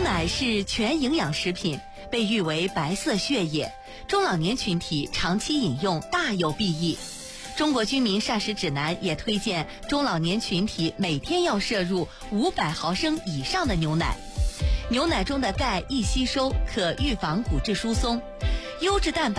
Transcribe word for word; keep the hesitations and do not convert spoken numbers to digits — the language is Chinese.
奶是全营养食品，被誉为白色血液，中老年群体长期饮用大有裨益。中国居民膳食指南也推荐中老年群体每天要摄入五百毫升以上的牛奶。牛奶中的钙易吸收，可预防骨质疏松，优质蛋白